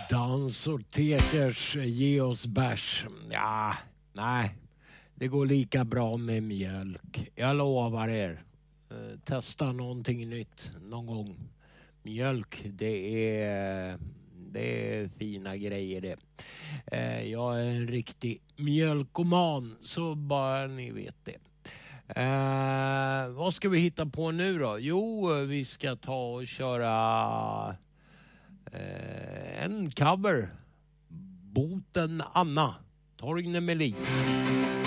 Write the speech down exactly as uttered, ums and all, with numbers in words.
Dans och teters, ge oss bärs. Ja, nej. Det går lika bra med mjölk. Jag lovar er. Eh, testa någonting nytt någon gång. Mjölk, det är, det är fina grejer det. Eh, jag är en riktig mjölkoman, så bara ni vet det. Eh, vad ska vi hitta på nu då? Jo, vi ska ta och köra eh, en cover. Boten Anna, Torgny Melin.